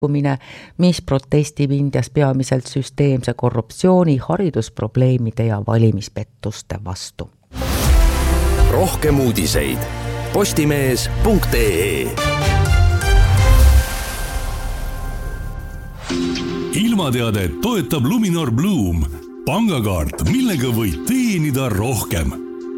mis protestib Indias peamiselt süsteemse korruptsiooni, haridusprobleemide ja valimispettuste vastu. Rohkem uudiseid postimees.ee. Ilmateadet toetab Luminor Bloom, pangakaart, millega võid teenida rohkem.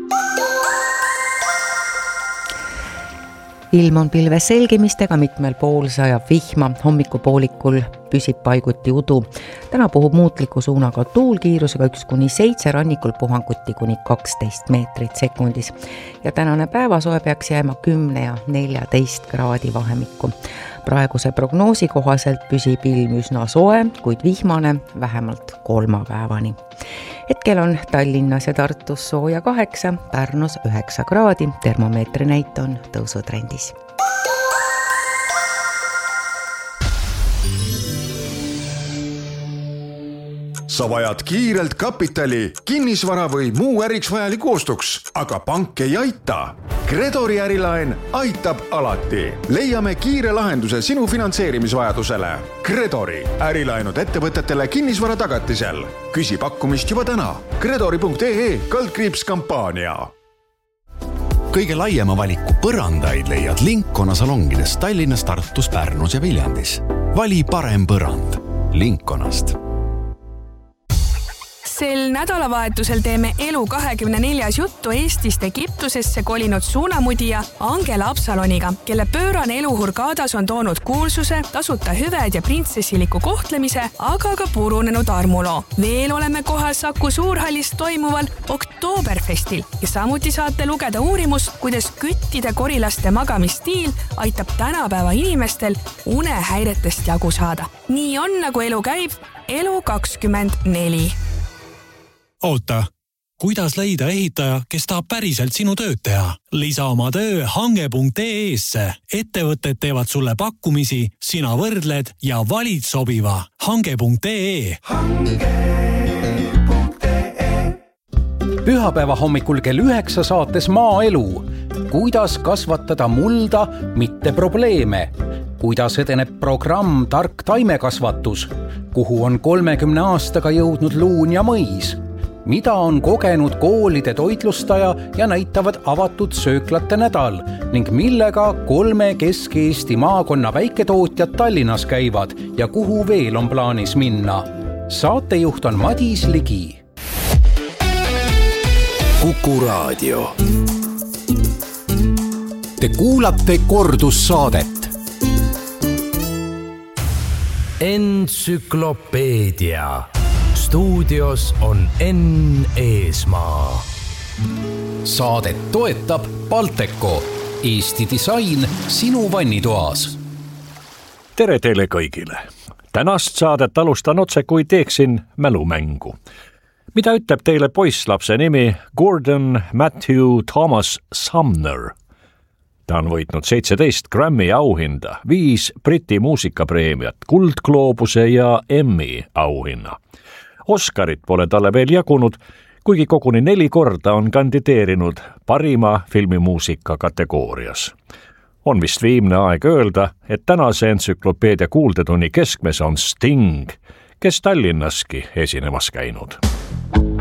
Ilm on pilves selgimistega, mitmel pool sajab vihma, hommikupoolikul püsib paiguti udu. Täna puhub muutliku suunaga tuul kiirusega 1-7, rannikul puhanguti kuni 12 meetrit sekundis. Ja tänane päevasoe peaks jääma 10 ja 14 kraadi vahemikku. Praeguse prognoosi kohaselt püsib ilm üsna soe, kuid vihmane vähemalt kolmapäevani. Hetkel on Tallinnas ja Tartus sooja 8, Pärnus 9 kraadi, termomeetri näit on tõusutrendis. Sa vajad kiirelt kapitali, kinnisvara või muu äriks vajaliku ostuks, aga pank ei aita. Gredori ärilaen aitab alati. Leiame kiire lahenduse sinu finantseerimisvajadusele. Gredori ärilaenud ettevõtetele kinnisvara tagatisel. Küsi pakkumist juba täna. Gredori.ee/kampaania. Kõige laiema valiku põrandaid leiad Linkona salongides Tallinnas, Tartus, Pärnus ja Viljandis. Vali parem põrand Linkonast. Sel nädalavahetusel teeme Elu24 juttu Eestist Egiptusesse kolinud suunamudija Angela Absaloniga, kelle pöörane elu Hurgadas on toonud kuulsuse, tasuta hüved ja printsessiliku kohtlemise, aga ka purunenud armuloo. Veel oleme kohal Saku Suurhallis toimuval Oktoberfestil ja samuti saate lugeda uurimust, kuidas küttide korilaste magamistiil aitab tänapäeva inimestel unehäiretest jagu saada. Nii on, nagu elu käib, Elu24. Oota, kuidas leida ehitaja, kes tahab päriselt sinu tööd teha? Lisa oma töö hange.ee-sse. Ettevõtted teevad sulle pakkumisi, sina võrdled ja valid sobiva. Hange.ee. Pühapäeva hommikul kell 9 saates Maaelu. Kuidas kasvatada mulda, mitte probleeme? Kuidas edeneb programm Tark taimekasvatus? Kuhu on 30 aastaga jõudnud luun ja mõis? Mida on kogenud koolide toitlustaja ja näitavad avatud sööklate nädal ning millega 3 Kesk-Eesti maakonna väiketootjad Tallinnas käivad ja kuhu veel on plaanis minna? Saatejuht on Madis Ligi. Kuku Raadio. Te kuulate kordussaadet. Entsüklopeedia. Stuudios on Enn Eesmaa. Saadet toetab Balteco, Eesti disain sinu vannitoas. Tere teile kõigile. Tänast saadet alustan otse, kui teeksin mälumängu. Mida ütleb teile poisslapse nimi Gordon Matthew Thomas Sumner? Ta on võitnud 17 Grammy auhinda, 5 Briti muusikapreemiat, Kuldgloobuse ja Emmy auhinna. Oscarit pole talle veel jagunud, kuigi koguni 4 korda on kandideerinud parima filmimuusika kategoorias. On vist viimne aeg öelda, et tänase entsüklopeedia kuuldetunni keskmes on Sting, kes Tallinnaski esinemas käinud.